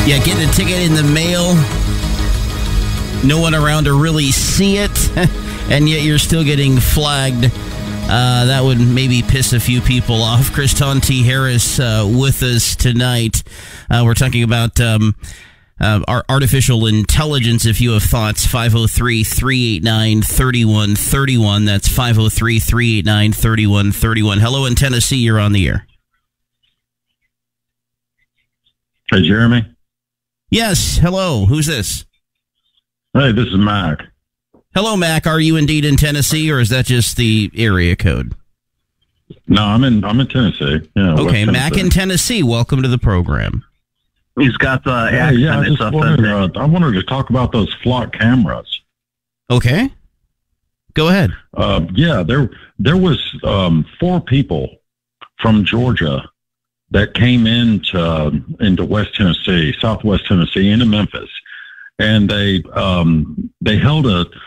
Yeah, getting a ticket in the mail. No one around to really see it, and yet you're still getting flagged. That would maybe piss a few people off. Kristan T. Harris with us tonight. We're talking about our artificial intelligence. If you have thoughts, 503-389-3131. That's 503-389-3131. Hello in Tennessee. You're on the air. Hey, Jeremy. Yes. Hello. Who's this? Hey, this is Mac. Hello, Mac. Are you indeed in Tennessee, or is that just the area code? No, I'm in Tennessee. Yeah. Okay, Mac in Tennessee. Welcome to the program. He's got the accent. Yeah, I wanted to talk about those flock cameras. Okay. Go ahead. Yeah, there was 4 people from Georgia that came into West Tennessee, Southwest Tennessee, into Memphis, and they held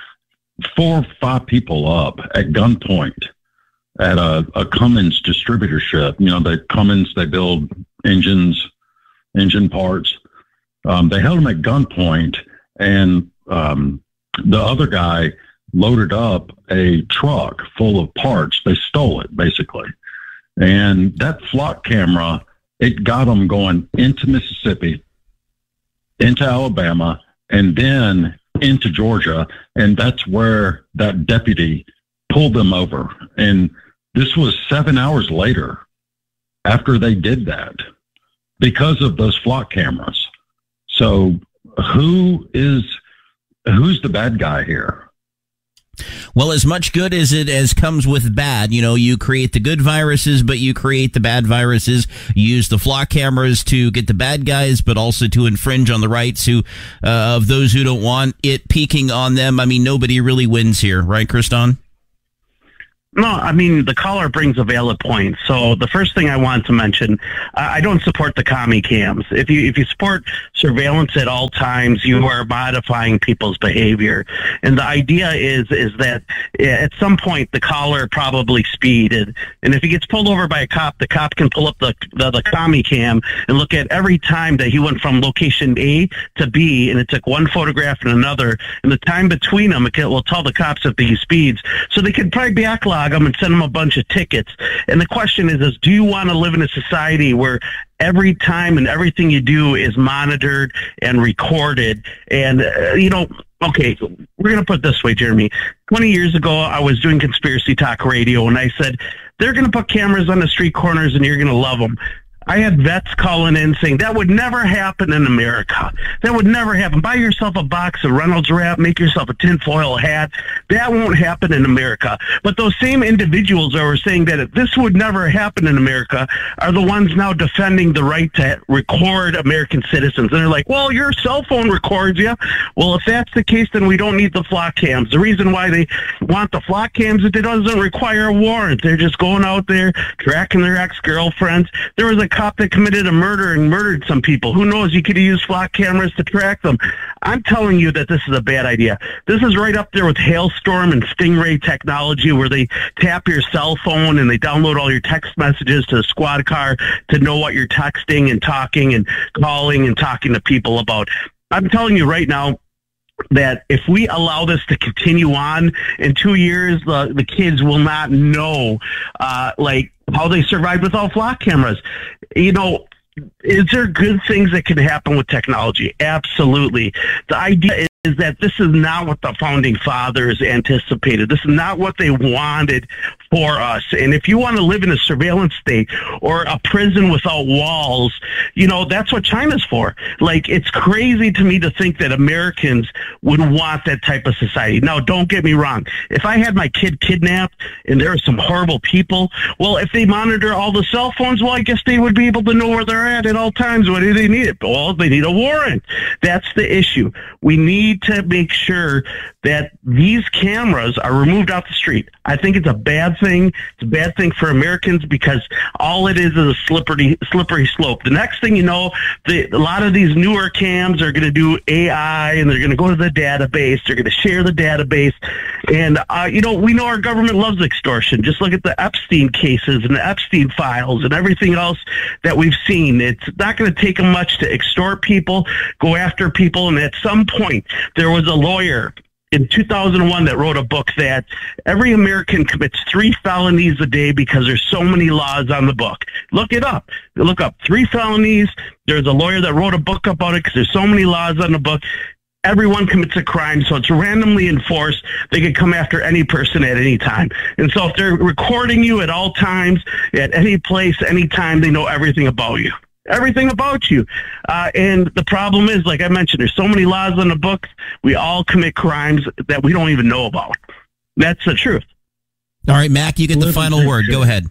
4 or 5 people up at gunpoint at a Cummins distributorship. You know, Cummins, they build engine parts. They held them at gunpoint, and the other guy loaded up a truck full of parts. They stole it, basically. And that flock camera, it got them going into Mississippi, into Alabama, and then into Georgia. And that's where that deputy pulled them over. And this was 7 hours later after they did that because of those flock cameras. So who's the bad guy here? Well, as much good as it as comes with bad, you know, you create the good viruses, but you create the bad viruses. You use the flock cameras to get the bad guys, but also to infringe on the rights of those who don't want it peeking on them. I mean, nobody really wins here, right, Kristan? No, I mean, the caller brings a valid point. So the first thing I want to mention, I don't support the commie cams. If you support surveillance at all times, you are modifying people's behavior. And the idea is that at some point the caller probably speeded. And if he gets pulled over by a cop, the cop can pull up the commie cam and look at every time that he went from location A to B, and it took one photograph and another. And the time between them, it will tell the cops if he speeds. So they could probably backlog them and send them a bunch of tickets. And the question is do you want to live in a society where every time and everything you do is monitored and recorded? And, okay, we're going to put it this way, Jeremy. 20 years ago, I was doing Conspiracy Talk Radio, and I said, they're going to put cameras on the street corners and you're going to love them. I had vets calling in saying that would never happen in America. That would never happen. Buy yourself a box of Reynolds Wrap, make yourself a tinfoil hat. That won't happen in America. But those same individuals that were saying that this would never happen in America are the ones now defending the right to record American citizens. And they're like, well, your cell phone records you. Well, if that's the case, then we don't need the flock cams. The reason why they want the flock cams is it doesn't require a warrant. They're just going out there, tracking their ex-girlfriends. There was a cop that committed a murder and murdered some people. Who knows? You could use flock cameras to track them. I'm telling you that this is a bad idea. This is right up there with Hailstorm and Stingray technology, where they tap your cell phone and they download all your text messages to the squad car to know what you're texting and talking and calling and talking to people about. I'm telling you right now that if we allow this to continue on, in 2 years, the kids will not know, how they survived without flock cameras. You know, is there good things that can happen with technology? Absolutely. The idea is that this is not what the founding fathers anticipated. This is not what they wanted for us. And if you want to live in a surveillance state or a prison without walls, that's what China's for. Like, it's crazy to me to think that Americans would want that type of society. Now, don't get me wrong. If I had my kid kidnapped and there are some horrible people, well, if they monitor all the cell phones, well, I guess they would be able to know where they're at all times. What do they need? Well, they need a warrant. That's the issue. We need to make sure that these cameras are removed off the street. I think it's a bad thing. It's a bad thing for Americans because all it is a slippery slope. The next thing you know, a lot of these newer cams are going to do AI, and they're going to go to the database. They're going to share the database. And, we know our government loves extortion. Just look at the Epstein cases and the Epstein files and everything else that we've seen. It's not going to take them much to extort people, go after people. And at some point, there was a lawyer in 2001 that wrote a book that every American commits 3 felonies a day because there's so many laws on the book. Look it up. Look up 3 felonies. There's a lawyer that wrote a book about it because there's so many laws on the book. Everyone commits a crime, so it's randomly enforced. They can come after any person at any time. And so if they're recording you at all times, at any place, any time, they know everything about you. Everything about you. And the problem is, like I mentioned, there's so many laws on the books. We all commit crimes that we don't even know about. That's the truth. All right, Mac, you get the final word. Go ahead.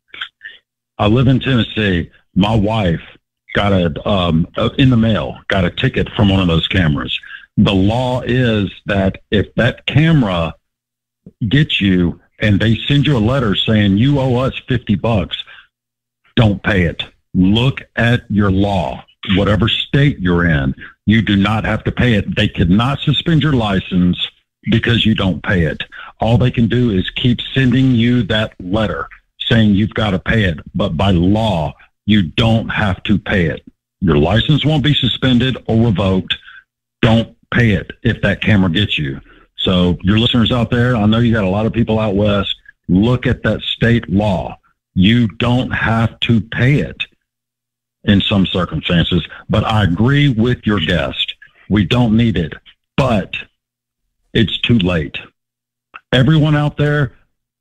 I live in Tennessee. My wife got in the mail, got a ticket from one of those cameras. The law is that if that camera gets you and they send you a letter saying you owe us $50, don't pay it. Look at your law. Whatever state you're in, you do not have to pay it. They cannot suspend your license because you don't pay it. All they can do is keep sending you that letter saying you've got to pay it. But by law, you don't have to pay it. Your license won't be suspended or revoked. Don't pay it if that camera gets you. So your listeners out there, I know you got a lot of people out west. Look at that state law. You don't have to pay it in some circumstances, but I agree with your guest. We don't need it, but it's too late. Everyone out there,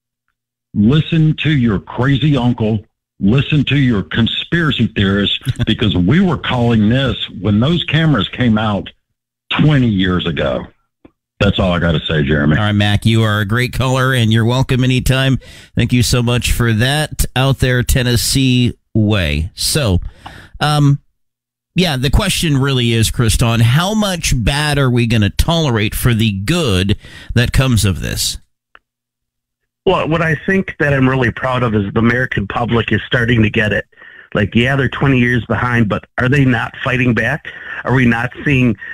listen to your crazy uncle, listen to your conspiracy theorists, because we were calling this when those cameras came out 20 years ago. That's all I got to say, Jeremy. All right, Mac, you are a great caller, and you're welcome anytime. Thank you so much for that out there, Tennessee way. So, the question really is, Kriston, how much bad are we going to tolerate for the good that comes of this? Well, what I think that I'm really proud of is the American public is starting to get it. Like, yeah, they're 20 years behind, but are they not fighting back? Are we not seeing